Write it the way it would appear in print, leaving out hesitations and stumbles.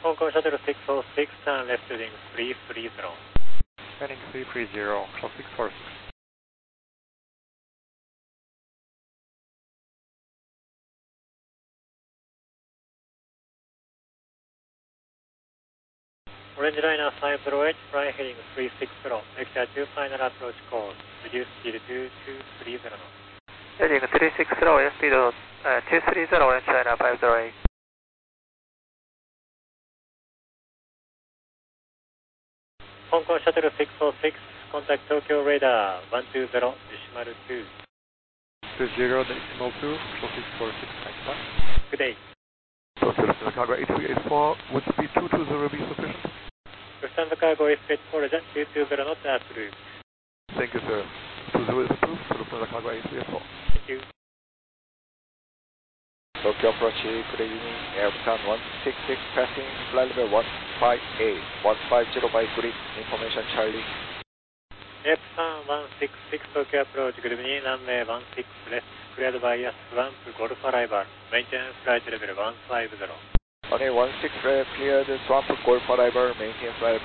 香港シャトル646 turn left heading 330. Heading 330, call 646. Orange liner 508, fly heading 360, vector 2 final approach course, reduce speed to 230 knots. Heading 360, speed 230, Orange liner 508. Hong Kong Shuttle 646, contact Tokyo Radar 120, decimal 2. 20, decimal 2, call 646, thanks, bye. Good day. Tokyo Lufthansa Cargo 8384, would speed 220 be sufficient? Lufthansa Cargo F84, 220 knots approved. Thank you, sir. 20 is approved, Lufthansa Cargo 8384. Thank you. Tokyo approach, good evening, Airplan 166, passing flight level 158, 150 by grid, information Charlie. Airplan 166, Tokyo approach, good evening, runway 16 left, cleared by swamp, Golf arrival, maintenance flight level 150. Runway 16 cleared, swamp, Golf arrival, maintenance flight